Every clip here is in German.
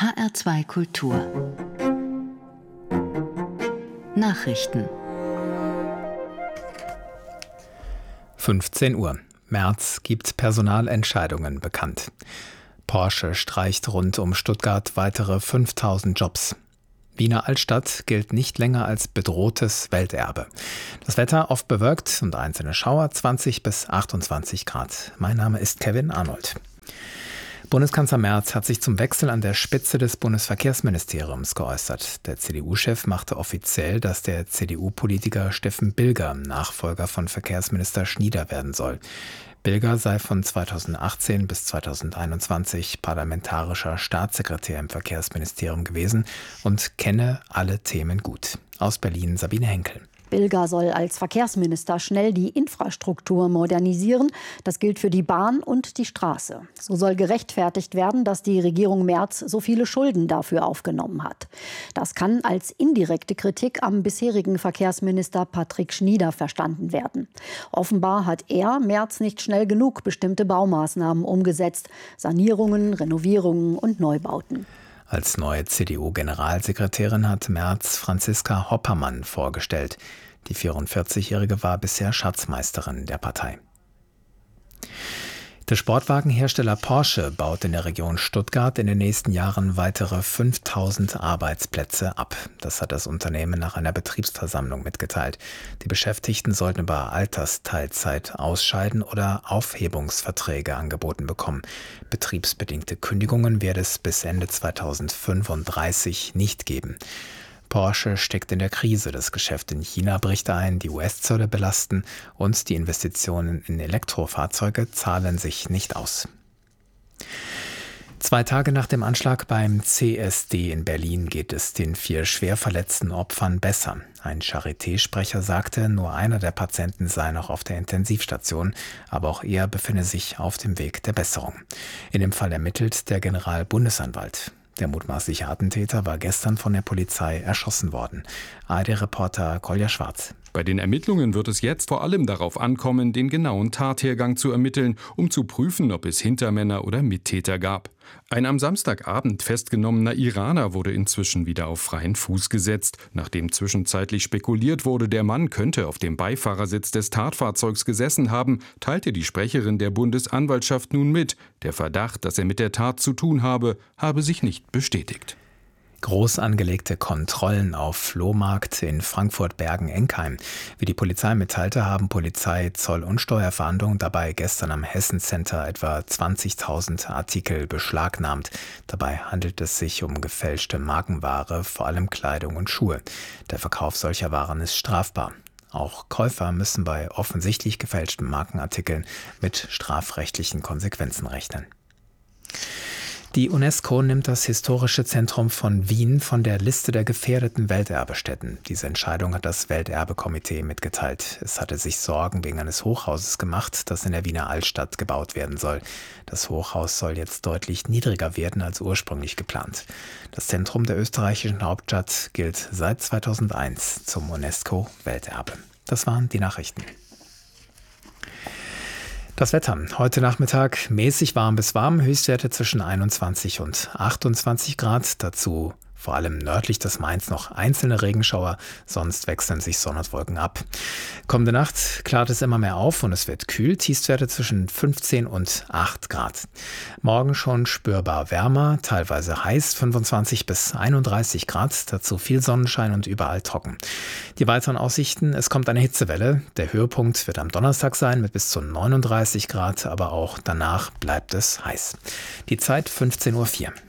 HR2 Kultur Nachrichten 15 Uhr. Merz gibt Personalentscheidungen bekannt. Porsche streicht rund um Stuttgart weitere 5.000 Jobs. Wiener Altstadt gilt nicht länger als bedrohtes Welterbe. Das Wetter oft bewölkt und einzelne Schauer, 20 bis 28 Grad. Mein Name ist Kevin Arnold. Bundeskanzler Merz hat sich zum Wechsel an der Spitze des Bundesverkehrsministeriums geäußert. Der CDU-Chef machte offiziell, dass der CDU-Politiker Steffen Bilger Nachfolger von Verkehrsminister Schnieder werden soll. Bilger sei von 2018 bis 2021 parlamentarischer Staatssekretär im Verkehrsministerium gewesen und kenne alle Themen gut. Aus Berlin Sabine Henkel. Bilger soll als Verkehrsminister schnell die Infrastruktur modernisieren. Das gilt für die Bahn und die Straße. So soll gerechtfertigt werden, dass die Regierung Merz so viele Schulden dafür aufgenommen hat. Das kann als indirekte Kritik am bisherigen Verkehrsminister Patrick Schnieder verstanden werden. Offenbar hat er, Merz, nicht schnell genug bestimmte Baumaßnahmen umgesetzt. Sanierungen, Renovierungen und Neubauten. Als neue CDU-Generalsekretärin hat Merz Franziska Hoppermann vorgestellt. Die 44-Jährige war bisher Schatzmeisterin der Partei. Der Sportwagenhersteller Porsche baut in der Region Stuttgart in den nächsten Jahren weitere 5.000 Arbeitsplätze ab. Das hat das Unternehmen nach einer Betriebsversammlung mitgeteilt. Die Beschäftigten sollten über Altersteilzeit ausscheiden oder Aufhebungsverträge angeboten bekommen. Betriebsbedingte Kündigungen werde es bis Ende 2035 nicht geben. Porsche steckt in der Krise. Das Geschäft in China bricht ein, die US-Zölle belasten und die Investitionen in Elektrofahrzeuge zahlen sich nicht aus. 2 Tage nach dem Anschlag beim CSD in Berlin geht es den 4 schwer verletzten Opfern besser. Ein Charité-Sprecher sagte, nur einer der Patienten sei noch auf der Intensivstation, aber auch er befinde sich auf dem Weg der Besserung. In dem Fall ermittelt der Generalbundesanwalt. Der mutmaßliche Attentäter war gestern von der Polizei erschossen worden. ARD-Reporter Kolja Schwarz. Bei den Ermittlungen wird es jetzt vor allem darauf ankommen, den genauen Tathergang zu ermitteln, um zu prüfen, ob es Hintermänner oder Mittäter gab. Ein am Samstagabend festgenommener Iraner wurde inzwischen wieder auf freien Fuß gesetzt. Nachdem zwischenzeitlich spekuliert wurde, der Mann könnte auf dem Beifahrersitz des Tatfahrzeugs gesessen haben, teilte die Sprecherin der Bundesanwaltschaft nun mit. Der Verdacht, dass er mit der Tat zu tun habe sich nicht bestätigt. Groß angelegte Kontrollen auf Flohmarkt in Frankfurt-Bergen-Enkheim. Wie die Polizei mitteilte, haben Polizei, Zoll- und Steuerfahndung dabei gestern am Hessen-Center etwa 20.000 Artikel beschlagnahmt. Dabei handelt es sich um gefälschte Markenware, vor allem Kleidung und Schuhe. Der Verkauf solcher Waren ist strafbar. Auch Käufer müssen bei offensichtlich gefälschten Markenartikeln mit strafrechtlichen Konsequenzen rechnen. Die UNESCO nimmt das Historische Zentrum von Wien von der Liste der gefährdeten Welterbestätten. Diese Entscheidung hat das Welterbekomitee mitgeteilt. Es hatte sich Sorgen wegen eines Hochhauses gemacht, das in der Wiener Altstadt gebaut werden soll. Das Hochhaus soll jetzt deutlich niedriger werden als ursprünglich geplant. Das Zentrum der österreichischen Hauptstadt gilt seit 2001 zum UNESCO-Welterbe. Das waren die Nachrichten. Das Wetter. Heute Nachmittag mäßig warm bis warm, Höchstwerte zwischen 21 und 28 Grad. Dazu vor allem nördlich des Mains noch einzelne Regenschauer, sonst wechseln sich Sonne und Wolken ab. Kommende Nacht klart es immer mehr auf und es wird kühl, Tiefstwerte zwischen 15 und 8 Grad. Morgen schon spürbar wärmer, teilweise heiß, 25 bis 31 Grad, dazu viel Sonnenschein und überall trocken. Die weiteren Aussichten, es kommt eine Hitzewelle, der Höhepunkt wird am Donnerstag sein mit bis zu 39 Grad, aber auch danach bleibt es heiß. Die Zeit 15:04 Uhr.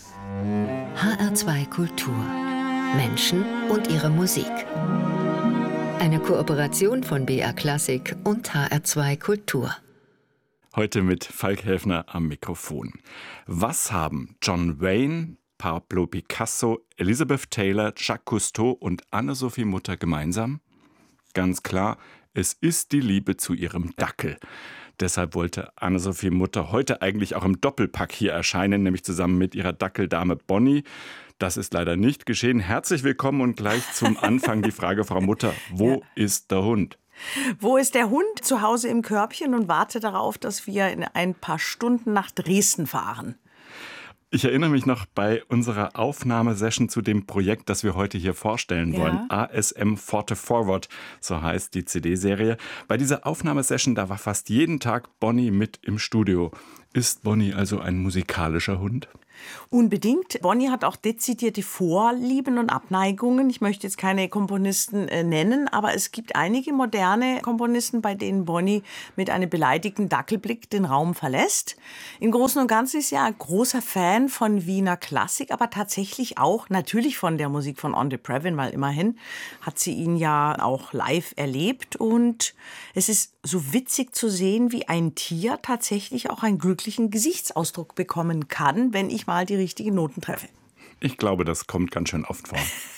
HR2 Kultur Menschen und ihre Musik. Eine Kooperation von BR Klassik und HR2 Kultur. Heute mit Falk Helfner am Mikrofon. Was haben John Wayne, Pablo Picasso, Elizabeth Taylor, Jacques Cousteau und Anne-Sophie Mutter gemeinsam? Ganz klar, es ist die Liebe zu ihrem Dackel. Deshalb wollte Anne-Sophie Mutter heute eigentlich auch im Doppelpack hier erscheinen, nämlich zusammen mit ihrer Dackeldame Bonnie. Das ist leider nicht geschehen. Herzlich willkommen und gleich zum Anfang die Frage, Frau Mutter, wo ist der Hund? Wo ist der Hund? Zu Hause im Körbchen und wartet darauf, dass wir in ein paar Stunden nach Dresden fahren. Ich erinnere mich noch bei unserer Aufnahmesession zu dem Projekt, das wir heute hier vorstellen wollen. ASM Forte Forward, so heißt die CD-Serie. Bei dieser Aufnahmesession, da war fast jeden Tag Bonnie mit im Studio. Ist Bonnie also ein musikalischer Hund? Unbedingt. Bonnie hat auch dezidierte Vorlieben und Abneigungen. Ich möchte jetzt keine Komponisten nennen, aber es gibt einige moderne Komponisten, bei denen Bonnie mit einem beleidigten Dackelblick den Raum verlässt. Im Großen und Ganzen ist sie ja ein großer Fan von Wiener Klassik, aber tatsächlich auch natürlich von der Musik von Andre Previn, weil immerhin hat sie ihn ja auch live erlebt. Und es ist so witzig zu sehen, wie ein Tier tatsächlich auch einen glücklichen Gesichtsausdruck bekommen kann, wenn ich mal die richtigen Noten treffe. Ich glaube, das kommt ganz schön oft vor.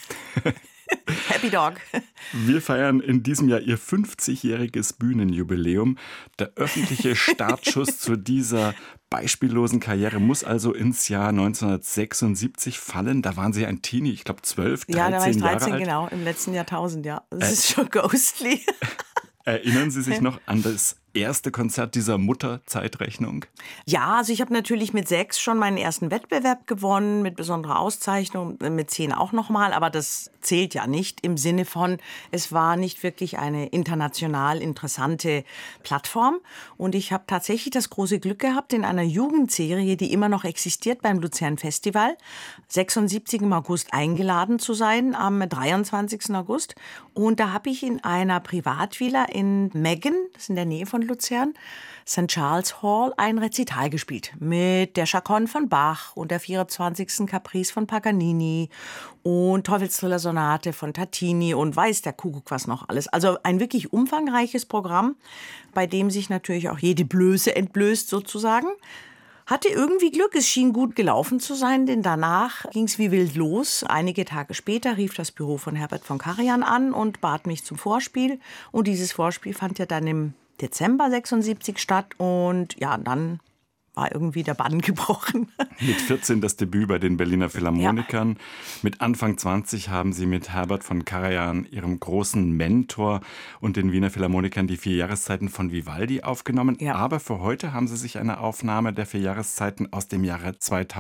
Happy Dog. Wir feiern in diesem Jahr ihr 50-jähriges Bühnenjubiläum. Der öffentliche Startschuss zu dieser beispiellosen Karriere muss also ins Jahr 1976 fallen. Da waren Sie ein Teenie, ich glaube 12, 13 Jahre alt. Ja, da war ich 13, genau, im letzten Jahrtausend, ja. Das ist schon ghostly. Erinnern Sie sich noch an das erste Konzert dieser Mutterzeitrechnung? Ja, also ich habe natürlich mit 6 schon meinen ersten Wettbewerb gewonnen, mit besonderer Auszeichnung, mit 10 auch nochmal, aber das zählt ja nicht im Sinne von, es war nicht wirklich eine international interessante Plattform. Und ich habe tatsächlich das große Glück gehabt, in einer Jugendserie, die immer noch existiert beim Luzern Festival, 76 im August eingeladen zu sein, am 23. August. Und da habe ich in einer Privatvilla in Meggen, das ist in der Nähe von Luzern, St. Charles Hall, ein Rezital gespielt mit der Chaconne von Bach und der 24. Caprice von Paganini und Teufelstriller-Sonate von Tartini und weiß der Kuckuck was noch alles. Also ein wirklich umfangreiches Programm, bei dem sich natürlich auch jede Blöße entblößt sozusagen. Hatte irgendwie Glück, es schien gut gelaufen zu sein, denn danach ging es wie wild los. Einige Tage später rief das Büro von Herbert von Karajan an und bat mich zum Vorspiel. Und dieses Vorspiel fand ja dann im Dezember 76 statt und ja, dann war irgendwie der Bann gebrochen. Mit 14 das Debüt bei den Berliner Philharmonikern. Ja. Mit Anfang 20 haben Sie mit Herbert von Karajan, Ihrem großen Mentor, und den Wiener Philharmonikern die 4 Jahreszeiten von Vivaldi aufgenommen. Ja. Aber für heute haben Sie sich eine Aufnahme der 4 Jahreszeiten aus dem Jahre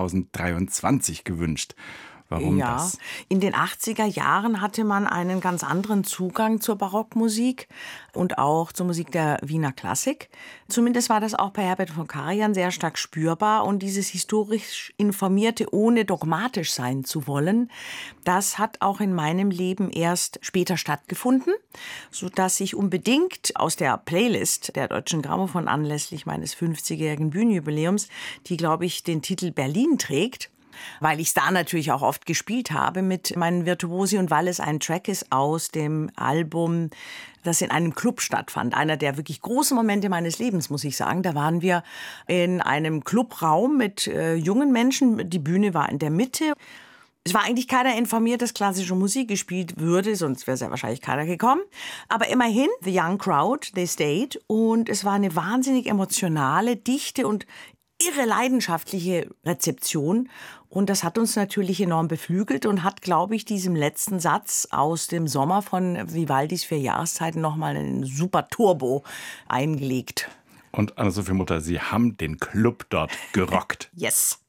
2023 gewünscht. Warum das? In den 80er Jahren hatte man einen ganz anderen Zugang zur Barockmusik und auch zur Musik der Wiener Klassik. Zumindest war das auch bei Herbert von Karajan sehr stark spürbar. Und dieses historisch Informierte, ohne dogmatisch sein zu wollen, das hat auch in meinem Leben erst später stattgefunden, sodass ich unbedingt aus der Playlist der Deutschen Grammophon anlässlich meines 50-jährigen Bühnenjubiläums, die, glaube ich, den Titel Berlin trägt, weil ich es da natürlich auch oft gespielt habe mit meinen Virtuosi und weil es ein Track ist aus dem Album, das in einem Club stattfand. Einer der wirklich großen Momente meines Lebens, muss ich sagen. Da waren wir in einem Clubraum mit jungen Menschen. Die Bühne war in der Mitte. Es war eigentlich keiner informiert, dass klassische Musik gespielt würde, sonst wäre sehr wahrscheinlich keiner gekommen. Aber immerhin, the young crowd, they stayed. Und es war eine wahnsinnig emotionale, dichte und irre leidenschaftliche Rezeption. Und das hat uns natürlich enorm beflügelt und hat, glaube ich, diesem letzten Satz aus dem Sommer von Vivaldis 4 Jahreszeiten nochmal einen super Turbo eingelegt. Und Anne-Sophie Mutter, Sie haben den Club dort gerockt. Yes.